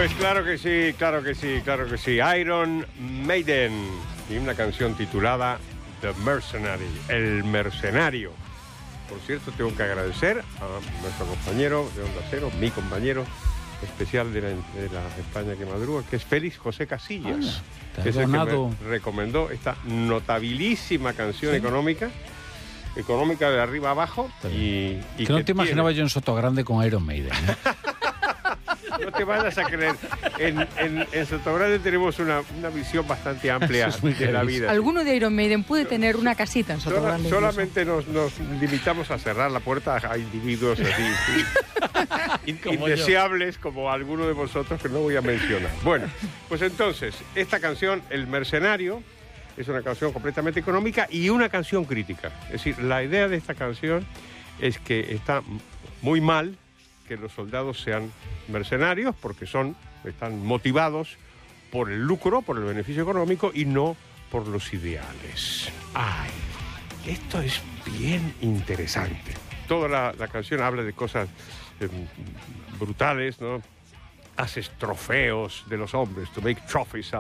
Pues claro que sí, claro que sí, claro que sí. Iron Maiden y una canción titulada The Mercenary, El Mercenario. Por cierto, tengo que agradecer a nuestro compañero de Onda Cero, mi compañero especial de la España que madruga, que es Félix José Casillas, que es el que me recomendó esta notabilísima canción económica de arriba abajo. Y que no te imaginaba yo en Sotogrande con Iron Maiden, ¿eh? No te vayas a creer. En Sotogrande tenemos una visión bastante amplia de la vida. Alguno de Iron Maiden puede tener una casita en Sotogrande. Solamente nos limitamos a cerrar la puerta a individuos así indeseables como alguno de vosotros que no voy a mencionar. Bueno, pues entonces, esta canción, El Mercenario, es una canción completamente económica y una canción crítica. Es decir, la idea de esta canción es que está muy mal que los soldados sean mercenarios porque están motivados por el lucro, por el beneficio económico y no por los ideales. ¡Ay! Esto es bien interesante. Toda la canción habla de cosas brutales, ¿no? Haces trofeos de los hombres, to make trophies